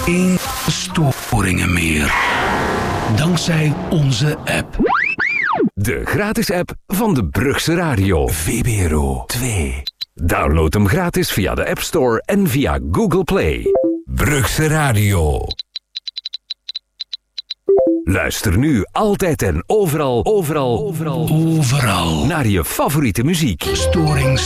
Geen storingen meer. Dankzij onze app. De gratis app van de Brugse Radio. VPRO 2. Download hem gratis via de App Store en via Google Play. Brugse Radio. Luister nu altijd en overal naar je favoriete muziek. Storings